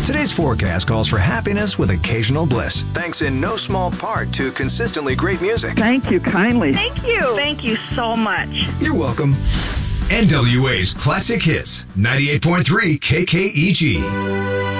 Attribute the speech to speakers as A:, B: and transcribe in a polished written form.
A: Today's forecast calls for happiness with occasional bliss, thanks in no small part to consistently great music.
B: Thank you kindly.
C: Thank you. Thank you so much.
A: You're welcome.
D: NWA's Classic Hits, 98.3 KKEG.